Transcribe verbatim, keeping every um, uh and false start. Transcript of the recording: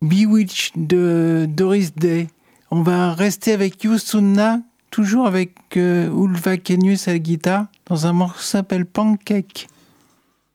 Bewitched de Doris Day. On va rester avec Youssouna, toujours avec euh, Ulva Kenius à la guitare, dans un morceau qui s'appelle Pancake.